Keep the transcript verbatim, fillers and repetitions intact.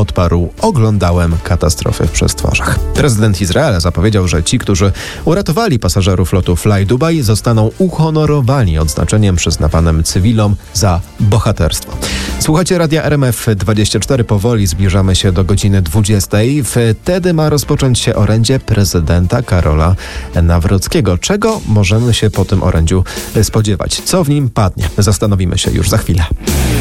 odparł: oglądałem katastrofy w przestworzach. Prezydent Izraela zapowiedział, że ci, którzy uratowali pasażerów lotu Fly Dubai, zostaną uhonorowani odznaczeniem przyznawanym cywilom za bohaterstwo. Słuchajcie Radia R M F dwadzieścia cztery. Powoli zbliżamy się do godziny dwudziestej. Wtedy ma rozpocząć się orędzie prezydenta Karola Nawrockiego. Czego możemy się po tym orędziu spodziewać? Co w nim padnie? Zastanowimy się już za chwilę.